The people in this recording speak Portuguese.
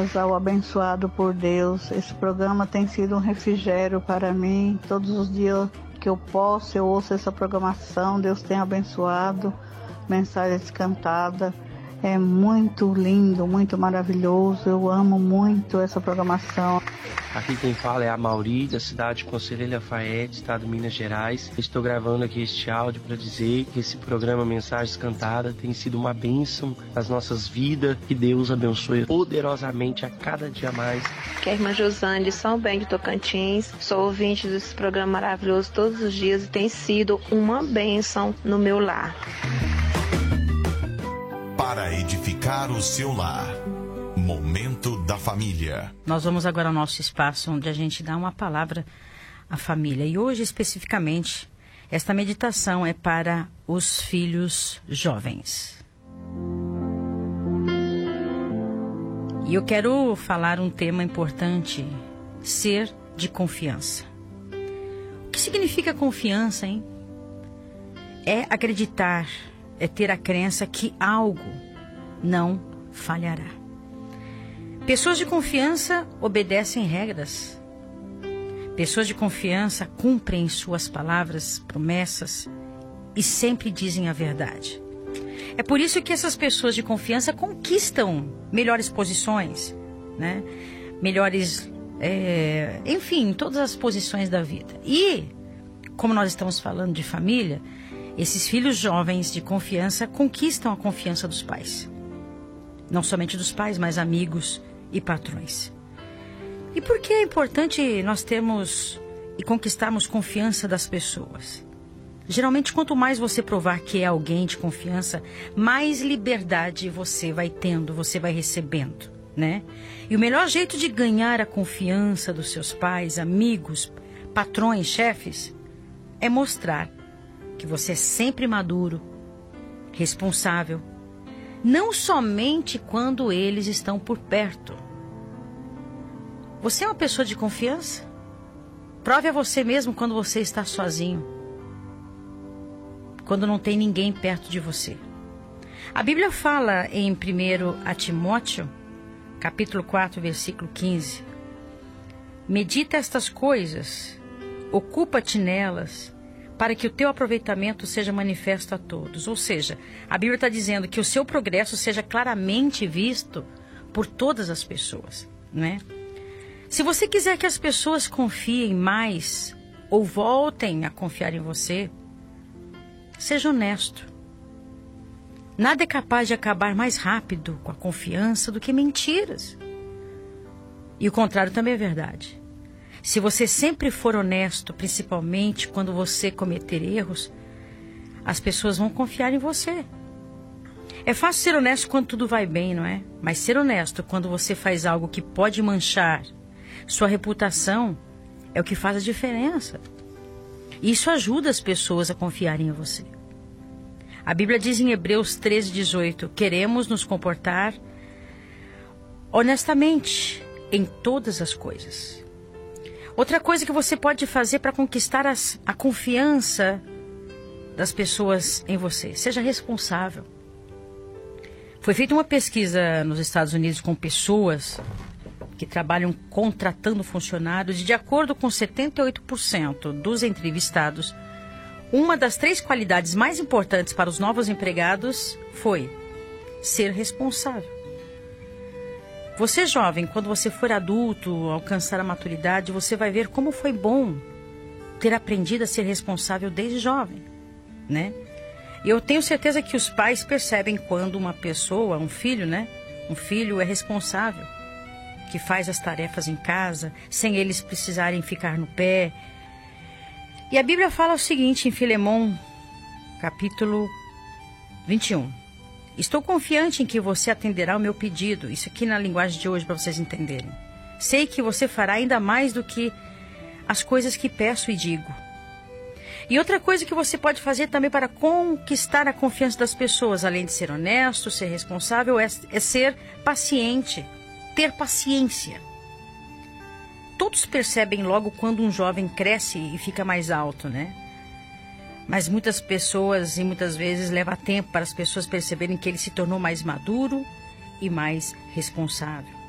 casal abençoado por Deus. Esse programa tem sido um refrigério para mim. Todos os dias que eu posso, eu ouço essa programação. Deus tem abençoado. Mensagens cantadas. É muito lindo, muito maravilhoso. Eu amo muito essa programação. Aqui quem fala é a Mauri, da cidade de Conselheiro Lafayette, estado de Minas Gerais. Estou gravando aqui este áudio para dizer que esse programa Mensagens Cantadas tem sido uma bênção nas nossas vidas. Que Deus abençoe poderosamente a cada dia mais. Que é a irmã Josane de São Bento de Tocantins. Sou ouvinte desse programa maravilhoso todos os dias e tem sido uma bênção no meu lar. Para edificar o seu lar. Momento da Família. Nós vamos agora ao nosso espaço onde a gente dá uma palavra à família. E hoje, especificamente, esta meditação é para os filhos jovens. E eu quero falar um tema importante: ser de confiança. O que significa confiança, hein? É acreditar, é ter a crença que algo não falhará. Pessoas de confiança obedecem regras. Pessoas de confiança cumprem suas palavras, promessas e sempre dizem a verdade. É por isso que essas pessoas de confiança conquistam melhores posições, né? Melhores, enfim, todas as posições da vida. E, como nós estamos falando de família, esses filhos jovens de confiança conquistam a confiança dos pais. Não somente dos pais, mas amigos e patrões. E por que é importante nós termos e conquistarmos confiança das pessoas? Geralmente, quanto mais você provar que é alguém de confiança, mais liberdade você vai tendo, você vai recebendo, né? E o melhor jeito de ganhar a confiança dos seus pais, amigos, patrões, chefes, é mostrar que você é sempre maduro, responsável, não somente quando eles estão por perto. Você é uma pessoa de confiança? Prove a você mesmo quando você está sozinho, quando não tem ninguém perto de você. A Bíblia fala em 1 Timóteo, capítulo 4, versículo 15. Medita estas coisas, ocupa-te nelas, para que o teu aproveitamento seja manifesto a todos. Ou seja, a Bíblia está dizendo que o seu progresso seja claramente visto por todas as pessoas, né? Se você quiser que as pessoas confiem mais ou voltem a confiar em você, seja honesto. Nada é capaz de acabar mais rápido com a confiança do que mentiras. E o contrário também é verdade. Se você sempre for honesto, principalmente quando você cometer erros, as pessoas vão confiar em você. É fácil ser honesto quando tudo vai bem, não é? Mas ser honesto quando você faz algo que pode manchar sua reputação é o que faz a diferença. Isso ajuda as pessoas a confiarem em você. A Bíblia diz em Hebreus 13:18, queremos nos comportar honestamente em todas as coisas. Outra coisa que você pode fazer para conquistar a confiança das pessoas em você, seja responsável. Foi feita uma pesquisa nos Estados Unidos com pessoas que trabalham contratando funcionários e, de acordo com 78% dos entrevistados, uma das 3 qualidades mais importantes para os novos empregados foi ser responsável. Você jovem, quando você for adulto, alcançar a maturidade, você vai ver como foi bom ter aprendido a ser responsável desde jovem, né? E eu tenho certeza que os pais percebem quando uma pessoa, um filho, né? Um filho é responsável, que faz as tarefas em casa, sem eles precisarem ficar no pé. E a Bíblia fala o seguinte em Filemão, capítulo 21. Estou confiante em que você atenderá o meu pedido. Isso aqui na linguagem de hoje para vocês entenderem. Sei que você fará ainda mais do que as coisas que peço e digo. E outra coisa que você pode fazer também para conquistar a confiança das pessoas, além de ser honesto, ser responsável, é ser paciente, ter paciência. Todos percebem logo quando um jovem cresce e fica mais alto, né? Mas muitas pessoas e muitas vezes leva tempo para as pessoas perceberem que ele se tornou mais maduro e mais responsável.